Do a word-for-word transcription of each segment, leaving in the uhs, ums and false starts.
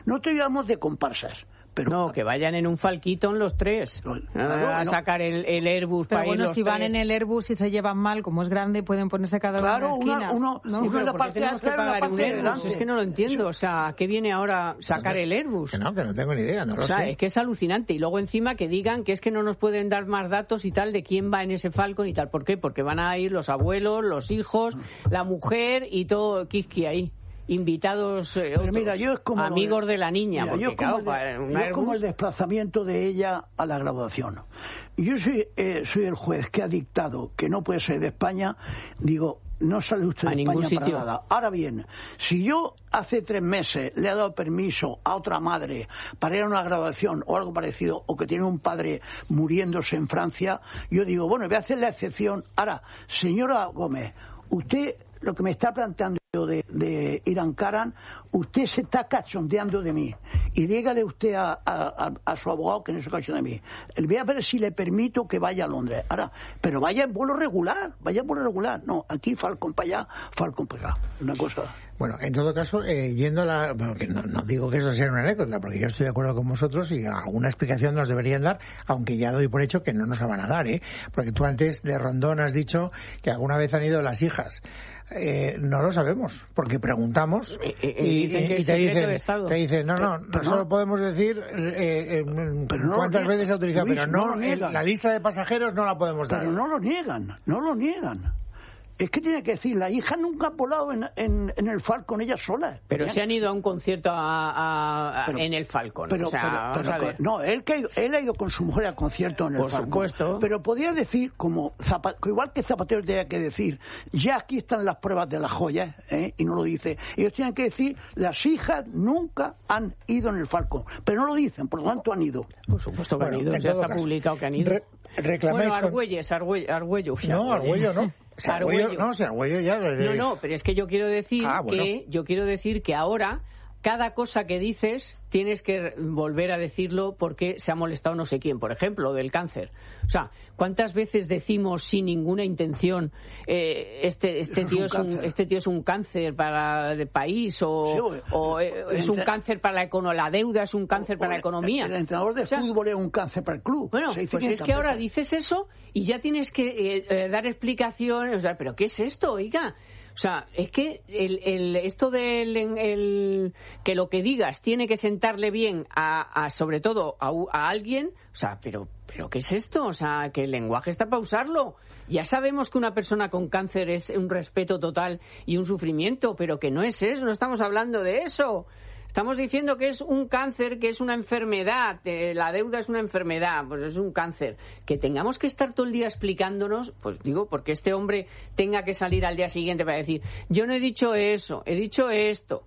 no te llevamos de comparsas. Pero, no, que vayan en un Falcon los tres claro, a no. sacar el, el Airbus pero para bueno, ir los si van tres. en el Airbus y se llevan mal, como es grande, pueden ponerse cada uno claro, en la esquina. Uno, ¿no? uno Sí, en la parte de tenemos que atrás, pagar en un la parte de Airbus. delante. Es que no lo entiendo. O sea, ¿qué viene ahora sacar el Airbus? Que no, que no tengo ni idea, no lo O sea, sé. es que es alucinante. Y luego encima que digan que es que no nos pueden dar más datos y tal de quién va en ese Falcon y tal. ¿Por qué? Porque van a ir los abuelos, los hijos, la mujer y todo Kiski ahí. Invitados eh, otros, mira, yo es como amigos el, de la niña. Mira, porque, yo, como, claro, el, un yo Airbus... como el desplazamiento de ella a la graduación. Yo soy, eh, soy el juez que ha dictado que no puede ser de España. Digo, no sale usted de España para nada. Ahora bien, si yo hace tres meses le he dado permiso a otra madre para ir a una graduación o algo parecido, o que tiene un padre muriéndose en Francia, yo digo, bueno, voy a hacer la excepción. Ahora, señora Gómez, usted lo que me está planteando de, de Irán Karan, usted se está cachondeando de mí. Y dígale usted a, a, a su abogado que no se cachondee de mí. Voy a ver si le permito que vaya a Londres. Ahora, pero vaya en vuelo regular, vaya en vuelo regular. No, aquí Falcon para allá, Falcon para acá. Una cosa... Bueno, en todo caso, eh, yendo a la... Bueno, que no, no digo que eso sea una anécdota, porque yo estoy de acuerdo con vosotros y alguna explicación nos deberían dar, aunque ya doy por hecho que no nos la van a dar, ¿eh? Porque tú antes de Rondón has dicho que alguna vez han ido las hijas. Eh, no lo sabemos, porque preguntamos eh, eh, y, y, y te dicen, te dicen, no, no, pero solo no, podemos decir eh, eh, pero no cuántas veces se ha utilizado, Luis, pero no, no en la lista de pasajeros no la podemos dar. Pero no lo niegan, no lo niegan. Es que tiene que decir, la hija nunca ha volado en, en, en el Falcon ella sola. Pero se han ido a un concierto a, a, a, pero, en el Falcon. Pero, o sea, pero, pero, a ver. No, él, que, él ha ido con su mujer a concierto en el Por Falcon. Por supuesto. Pero podía decir, como igual que Zapatero tenía que decir, ya aquí están las pruebas de las joyas, ¿eh? Y no lo dice. Ellos tienen que decir, las hijas nunca han ido en el Falcon. Pero no lo dicen, por lo tanto han ido. Por supuesto que bueno, han ido, ya está caso, publicado que han ido. Re reclamáis bueno, Argüelles, con... Argüello, Argüello. No, Argüello no. O sea, Argüello, Argüello. no, o sea, Argüello ya... De... No, no, pero es que yo quiero decir ah, bueno. que yo quiero decir que ahora cada cosa que dices tienes que volver a decirlo porque se ha molestado no sé quién, por ejemplo, del cáncer. O sea, ¿cuántas veces decimos sin ninguna intención eh, este este tío es, es un este tío es un cáncer para el país o, sí, o, o eh, es un cáncer para la economía, la deuda es un cáncer o, para la economía? El, el entrenador de o sea, fútbol es un cáncer para el club. Bueno, pues es que ahora dices eso y ya tienes que eh, eh, dar explicaciones, o sea, ¿pero qué es esto, oiga? O sea, es que el, el, esto del el, que lo que digas tiene que sentarle bien a, a sobre todo a, a alguien, o sea, pero pero ¿qué es esto? O sea, que el lenguaje está para usarlo. Ya sabemos que una persona con cáncer es un respeto total y un sufrimiento, pero que no es eso, no estamos hablando de eso. Estamos diciendo que es un cáncer, que es una enfermedad, eh, la deuda es una enfermedad, pues es un cáncer. Que tengamos que estar todo el día explicándonos, pues digo, porque este hombre tenga que salir al día siguiente para decir, yo no he dicho eso, he dicho esto.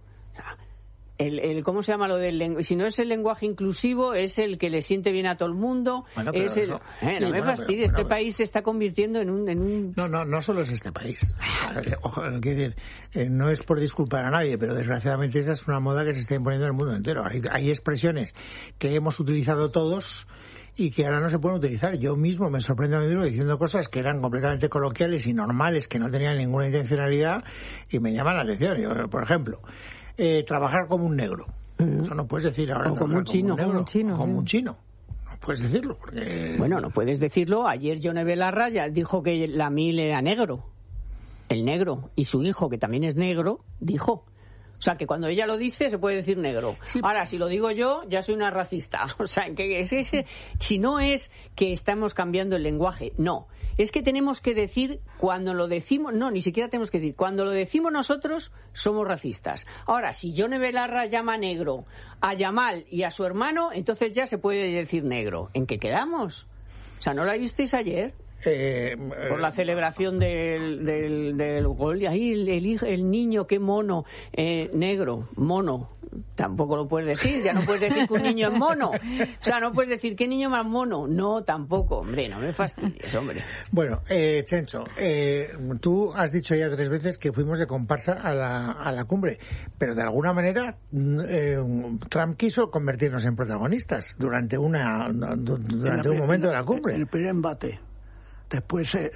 El, el ¿cómo se llama lo del lenguaje? Si no es el lenguaje inclusivo, es el que le siente bien a todo el mundo. Bueno, es el, eso, eh, sí, no me bueno, fastidies, pero, este bueno, país se está convirtiendo en un... En un... No, no, no solo es este país. Ojo, quiero decir, eh, no es por disculpar a nadie, pero desgraciadamente esa es una moda que se está imponiendo en el mundo entero. Hay, hay expresiones que hemos utilizado todos y que ahora no se pueden utilizar. Yo mismo me sorprendo a mí mismo diciendo cosas que eran completamente coloquiales y normales, que no tenían ninguna intencionalidad y me llaman la atención. Yo, por ejemplo, eh, trabajar como un negro. Eso no puedes decir ahora. O como un chino. Como un, negro, como un chino. Como un chino. No puedes decirlo. Porque... Bueno, no puedes decirlo. Ayer Yone Belarra ya dijo que la mil era negro. El negro. Y su hijo, que también es negro, dijo. O sea, que cuando ella lo dice se puede decir negro. Sí. Ahora, si lo digo yo, ya soy una racista. O sea, que es ese, si no es que estamos cambiando el lenguaje, no. Es que tenemos que decir, cuando lo decimos, no, ni siquiera tenemos que decir, cuando lo decimos nosotros, somos racistas. Ahora, si Yone Belarra llama negro a Yamal y a su hermano, entonces ya se puede decir negro. ¿En qué quedamos? O sea, ¿no la visteis ayer? Eh, Por la celebración del, del, del gol. Y ahí el, el, el niño, qué mono, eh, negro, mono. Tampoco lo puedes decir, ya no puedes decir que un niño es mono. O sea, no puedes decir qué niño más mono. No, tampoco, hombre, no me fastidies, hombre. Bueno, eh, Chencho, eh, tú has dicho ya tres veces que fuimos de comparsa a la, a la cumbre, pero de alguna manera eh, Trump quiso convertirnos en protagonistas durante una durante un momento de la cumbre. En el primer embate. después eh,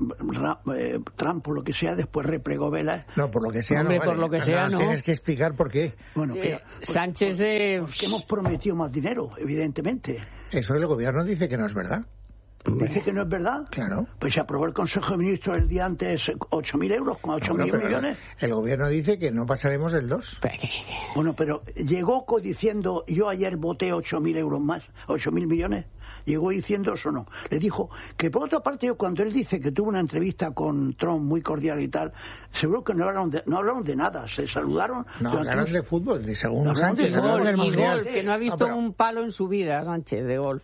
eh, Trump, por lo que sea, después replegó velas. No, por lo que sea, Hombre, no vale. por lo que sea, no. Tienes que explicar por qué. Bueno, eh, que, Sánchez... Porque, Eh... porque hemos prometido más dinero, evidentemente. Eso el gobierno dice que no es verdad. Dice que no es verdad. Claro. Pues se aprobó el Consejo de Ministros el día antes ocho mil euros, con ocho mil bueno, millones. El gobierno dice que no pasaremos del dos. Bueno, pero llegó diciendo, yo ayer voté ocho mil euros más, ocho mil millones. Llegó diciendo eso, no. Le dijo que, por otra parte, cuando él dice que tuvo una entrevista con Trump muy cordial y tal, seguro que no hablaron de, no hablaron de nada, se saludaron. No, hablaron un... de fútbol, de según no, Sánchez. De golf, y golf, que no ha visto no, pero... un palo en su vida, Sánchez, de golf.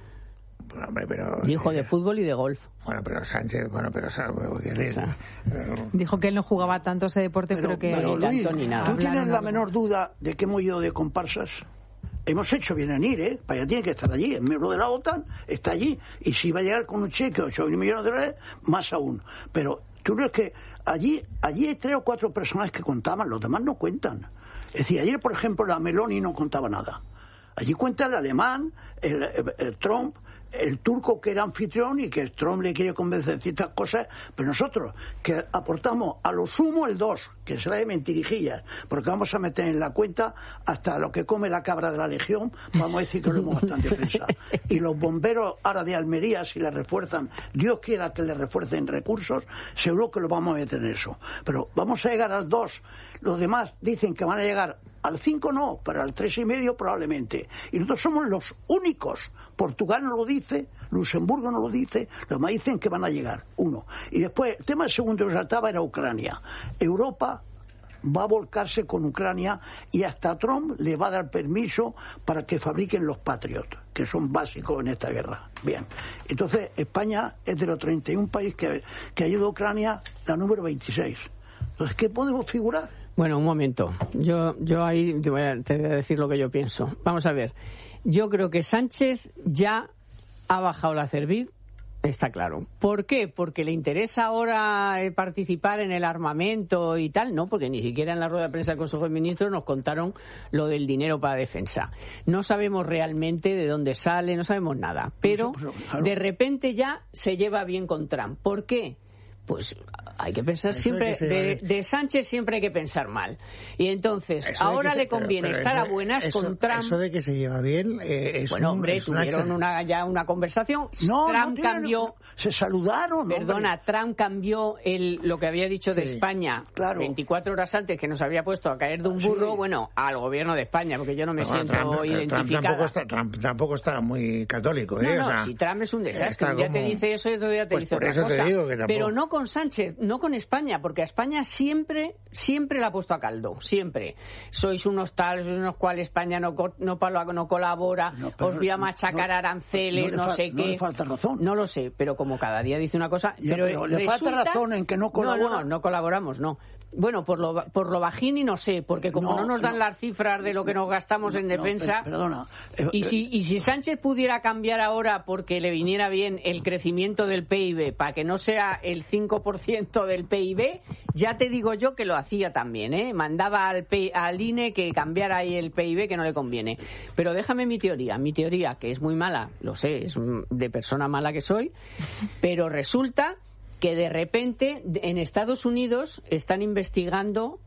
Bueno, hombre, pero... Dijo de fútbol y de golf. Bueno, pero Sánchez, bueno, pero... ¿qué o sea, dijo que él no jugaba tanto ese deporte, pero, pero que... Pero, ni Luis, tanto ni nada. ¿tú tienes la menor duda de que hemos ido de comparsas? Hemos hecho bien en ir, ¿eh? Para allá tiene que estar allí. El miembro de la OTAN está allí. Y si va a llegar con un cheque de ocho mil millones de dólares, más aún. Pero tú crees que allí, allí hay tres o cuatro personas que contaban, los demás no cuentan. Es decir, ayer, por ejemplo, la Meloni no contaba nada. Allí cuenta el alemán, el, el, el Trump, el turco que era anfitrión y que Trump le quiere convencer de ciertas cosas, pero nosotros que aportamos a lo sumo el dos, que será de mentirijillas, porque vamos a meter en la cuenta hasta lo que come la cabra de la Legión, vamos a decir que lo hemos bastante defensa. Y los bomberos ahora de Almería, si les refuerzan, Dios quiera que les refuercen recursos, seguro que lo vamos a meter en eso. Pero vamos a llegar al dos, los demás dicen que van a llegar al cinco no, pero al tres y medio probablemente. Y nosotros somos los únicos. Portugal no lo dice, Luxemburgo no lo dice, los demás dicen que van a llegar. Uno. Y después, el tema segundo que trataba era Ucrania. Europa va a volcarse con Ucrania y hasta Trump le va a dar permiso para que fabriquen los Patriot, que son básicos en esta guerra. Bien. Entonces, España es de los treinta y uno países que, que ayuda a Ucrania, la número veintiséis. Entonces, ¿qué podemos figurar? Bueno, un momento. Yo, yo ahí te voy, a, te voy a decir lo que yo pienso. Vamos a ver. Yo creo que Sánchez ya ha bajado la cerviz, está claro. ¿Por qué? Porque le interesa ahora participar en el armamento y tal. No, porque ni siquiera en la rueda de prensa del Consejo de Ministros nos contaron lo del dinero para defensa. No sabemos realmente de dónde sale, no sabemos nada. Pero de repente ya se lleva bien con Trump. ¿Por qué? Pues hay que pensar eso siempre, de, de, de Sánchez siempre hay que pensar mal. Y entonces, ahora le conviene pero, pero estar eso, a buenas eso, con Trump. Eso de que se lleva bien eh, es Bueno, un, hombre, es tuvieron una, una, ya una conversación. No, Trump no cambió... Se saludaron, Perdona, hombre. Trump cambió el, lo que había dicho sí, de España claro. veinticuatro horas antes, que nos había puesto a caer de un burro, sí. bueno, al gobierno de España, porque yo no me no, siento Trump, identificada. Trump tampoco, está, Trump tampoco está muy católico, ¿eh? No, no, o sea, si Trump es un desastre. Un día te dice eso y otro día te pues dice por otra eso cosa. Te digo que tampoco... Pero no con Sánchez, no con España, porque a España siempre, siempre la ha puesto a caldo, siempre. Sois unos tales, sois unos cuales, España no, no, no colabora, no, os voy a machacar no, aranceles, no, no sé no qué. No le falta razón. No lo sé, pero como cada día dice una cosa... Ya, pero pero le resulta... falta razón en que no colabora. No, no, no colaboramos, no. Bueno, por lo, por lo bajini no sé, porque como no, no nos dan no, las cifras de lo que nos gastamos no, en defensa... No, perdona. Eh, y, si, y si Sánchez pudiera cambiar ahora porque le viniera bien el crecimiento del P I B para que no sea el cinco por ciento del P I B, ya te digo yo que lo hacía también, ¿eh? Mandaba al, P, al I N E que cambiara ahí el P I B, que no le conviene. Pero déjame mi teoría, mi teoría, que es muy mala, lo sé, es de persona mala que soy, pero resulta... que de repente en Estados Unidos están investigando,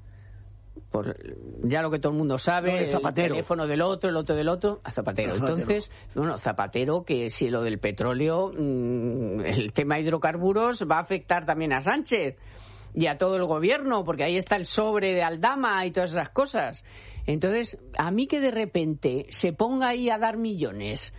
por ya lo que todo el mundo sabe, no, el, el teléfono del otro, el otro del otro, a Zapatero. Entonces, bueno, Zapatero, que si lo del petróleo, mmm, el tema hidrocarburos va a afectar también a Sánchez y a todo el gobierno, porque ahí está el sobre de Aldama y todas esas cosas. Entonces, a mí que de repente se ponga ahí a dar millones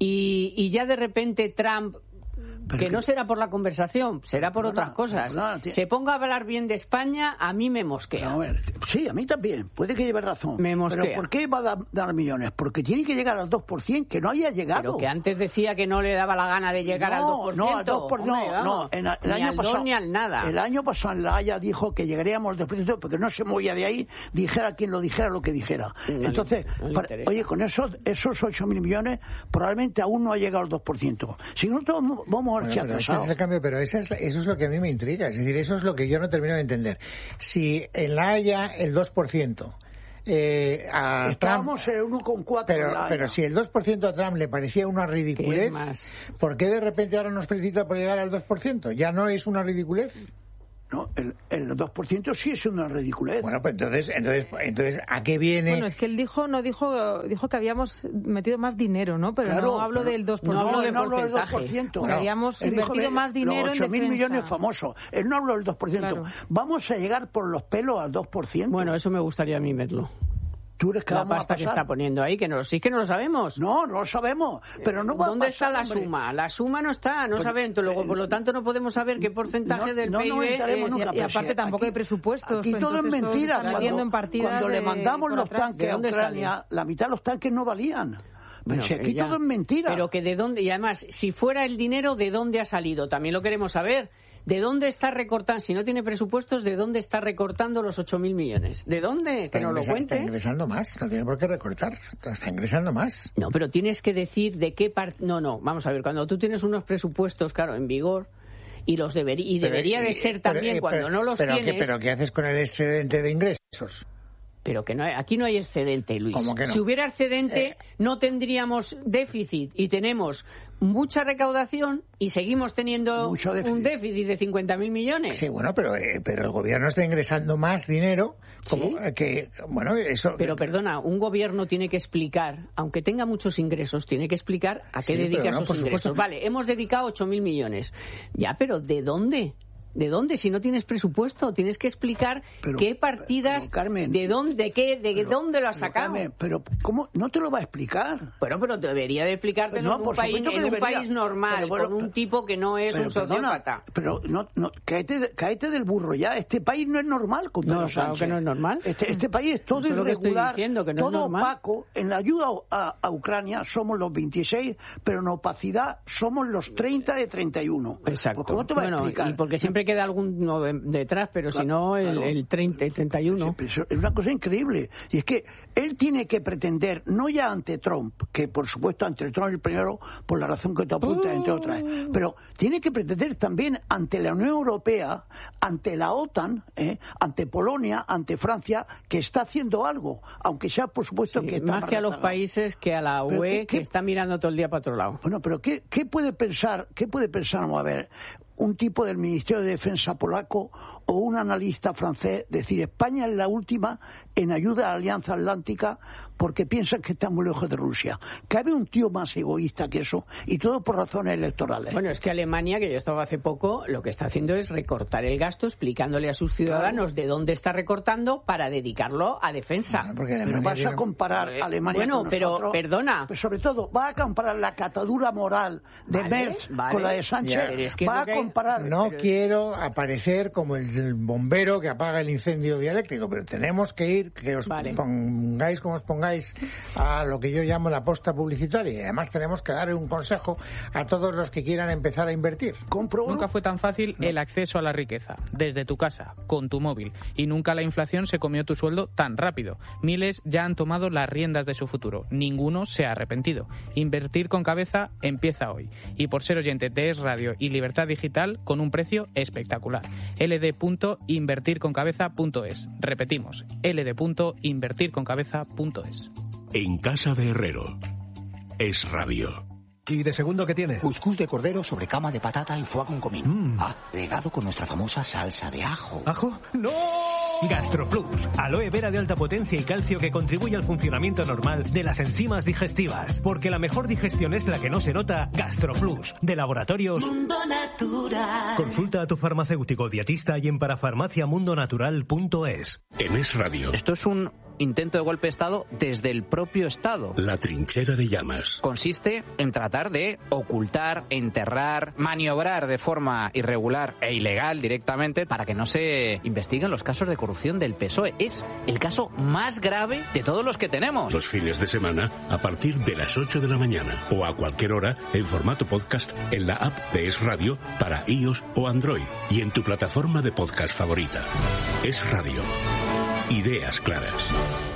y, y ya de repente Trump... Que, que no será por la conversación, será por no, otras no, cosas. No, no, se ponga a hablar bien de España, a mí me mosquea. A ver, sí, a mí también, puede que lleve razón. Me mosquea. Pero ¿por qué va a dar, dar millones? Porque tiene que llegar al dos por ciento, que no haya llegado. Pero que antes decía que no le daba la gana de llegar no, al dos por ciento. No, al dos por ciento. Hombre, no, no, en el, el ni año al pasado, dos ni al nada. El año pasado en La Haya dijo que llegaríamos al dos por ciento porque no se movía de ahí, dijera quien lo dijera lo que dijera. No Entonces, le, no para, oye, con esos esos ocho mil millones probablemente aún no ha llegado al dos por ciento. Si no, todos vamos a ver si atrasados. Cambio, pero eso es, eso es lo que a mí me intriga, es decir, eso es lo que yo no termino de entender. Si en La Haya el dos por ciento eh, a Estábamos Trump... en uno coma cuatro. Pero, pero si el dos por ciento a Trump le parecía una ridiculez, ¿por qué de repente ahora nos felicita por llegar al dos por ciento? ¿Ya no es una ridiculez? No, el, el dos por ciento sí es una ridiculez. Bueno, pues entonces, entonces, entonces ¿a qué viene? Bueno, es que él dijo, no dijo, dijo que habíamos metido más dinero, ¿no? Pero claro, no hablo del dos por ciento. No, no, de no hablo del dos por ciento. Bueno, habíamos invertido más dinero los en ocho mil millones famosos. Él no habló del dos por ciento. Claro. Vamos a llegar por los pelos al dos por ciento. Bueno, eso me gustaría a mí verlo. ¿Tú eres que la vamos pasta a que está poniendo ahí, que no, sí que no lo sabemos. No, no lo sabemos, pero no va ¿Dónde a pasar, está la hombre? suma? La suma no está, no pues, sabemos. Luego, por lo tanto, no podemos saber qué porcentaje no, del no P I B es... Nunca, y, y aparte tampoco aquí, hay presupuestos. Aquí todo es mentira. Cuando, en cuando le mandamos los atrás, tanques a Ucrania, sale? la mitad de los tanques no valían. Bueno, si aquí ya, todo es mentira. Pero que de dónde, y además, si fuera el dinero, ¿de dónde ha salido? También lo queremos saber. ¿De dónde está recortando? Si no tiene presupuestos, ¿de dónde está recortando los ocho mil millones? ¿De dónde? Que nos lo cuente. Está ingresando más, no tiene por qué recortar. Está ingresando más. No, pero tienes que decir de qué parte... No, no, vamos a ver, cuando tú tienes unos presupuestos, claro, en vigor, y los debería y pero, debería de ser pero, también pero, cuando no los pero tienes... ¿qué, ¿Pero qué haces con el excedente de ingresos? Pero que no hay, aquí no hay excedente, Luis. ¿Cómo que no? Si hubiera excedente, eh... no tendríamos déficit y tenemos mucha recaudación y seguimos teniendo déficit. un déficit de cincuenta mil millones. Sí, bueno, pero eh, pero el gobierno está ingresando más dinero como ¿Sí? que bueno, eso. Pero perdona, un gobierno tiene que explicar, aunque tenga muchos ingresos, tiene que explicar a qué sí, dedica no, esos ingresos. Supuesto. Vale, hemos dedicado ocho mil millones. Ya, pero ¿de dónde? ¿De dónde? Si no tienes presupuesto, tienes que explicar pero, qué partidas, pero, Carmen, de dónde, de qué, de pero, dónde lo has sacado. Carmen, pero ¿cómo? ¿No te lo va a explicar? Bueno, pero debería de explicártelo no, en, un país, en un país normal, bueno, con un tipo que no es un sociópata. Pero no, no, cáete, cáete del burro ya. Este país no es normal con Pedro no, Sánchez. Claro que no es normal. Este, este país es todo Eso irregular, es lo que estoy diciendo, que no todo es normal. opaco. En la ayuda a, a Ucrania somos los veintiséis, pero en opacidad somos los treinta de treinta y uno. Exacto. ¿Cómo te va bueno, a explicar? Y porque siempre queda algún... No, De, detrás, pero claro, si no el, claro. el treinta, el treinta y uno. Es una cosa increíble. Y es que él tiene que pretender, no ya ante Trump, que por supuesto ante Trump el primero, por la razón que te apunta, uh. entre otras, pero tiene que pretender también ante la Unión Europea, ante la OTAN, ¿eh? ante Polonia, ante Francia, que está haciendo algo, aunque sea por supuesto sí, que está más que a los países que a la U E, qué, que qué, está mirando todo el día para otro lado. Bueno, pero ¿qué, qué puede pensar? ¿Qué puede pensar? Vamos a ver. Un tipo del Ministerio de Defensa polaco o un analista francés decir España es la última en ayuda a la Alianza Atlántica porque piensan que está muy lejos de Rusia. ¿Cabe un tío más egoísta que eso? Y todo por razones electorales. Bueno, es que Alemania, que yo estaba hace poco, lo que está haciendo es recortar el gasto, explicándole a sus ciudadanos claro. de dónde está recortando para dedicarlo a defensa. No, porque pero vas a comparar eh, Alemania bueno, con pero nosotros. perdona. Pero sobre todo, vas a comparar la catadura moral de vale, Merz vale. con la de Sánchez. Es que va a comparar. No pero... quiero aparecer como el bombero que apaga el incendio dialéctico, pero tenemos que ir, que os vale. pongáis como os pongáis a lo que yo llamo la posta publicitaria. Y además tenemos que dar un consejo a todos los que quieran empezar a invertir. ¿Compro uno? Nunca fue tan fácil no. el acceso a la riqueza, desde tu casa, con tu móvil. Y nunca la inflación se comió tu sueldo tan rápido. Miles ya han tomado las riendas de su futuro. Ninguno se ha arrepentido. Invertir con cabeza empieza hoy. Y por ser oyente de Es Radio y Libertad Digital, con un precio espectacular. l d punto invertir con cabeza punto es. Repetimos, l d punto invertir con cabeza punto es. En casa de Herrero. Es Radio. ¿Y de segundo qué tiene? Cuscús de cordero sobre cama de patata y foie con comino. Mm. Agregado con nuestra famosa salsa de ajo. ¿Ajo? ¡No! GastroPlus, aloe vera de alta potencia y calcio que contribuye al funcionamiento normal de las enzimas digestivas. Porque la mejor digestión es la que no se nota. GastroPlus, de Laboratorios Mundo Natural. Consulta a tu farmacéutico dietista y en parafarmacia mundo natural punto es. En Es Radio. Esto es un intento de golpe de Estado desde el propio Estado. La trinchera de llamas. Consiste en tratar de ocultar, enterrar, maniobrar de forma irregular e ilegal directamente para que no se investiguen los casos de corrupción del P S O E. Es el caso más grave de todos los que tenemos. Los fines de semana a partir de las ocho de la mañana o a cualquier hora en formato podcast en la app de Es Radio para iOS o Android y en tu plataforma de podcast favorita. Es Radio. Ideas claras.